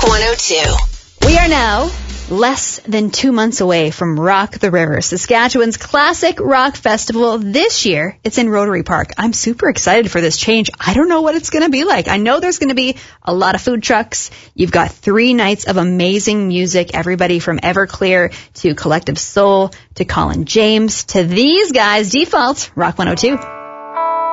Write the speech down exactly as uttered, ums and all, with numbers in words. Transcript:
one oh two. We are now less than two months away from Rock the River, Saskatchewan's classic rock festival. This year, it's in Rotary Park. I'm super excited for this change. I don't know what it's going to be like. I know there's going to be a lot of food trucks. You've got three nights of amazing music, everybody from Everclear to Collective Soul to Colin James to these guys, Default, Rock one oh two.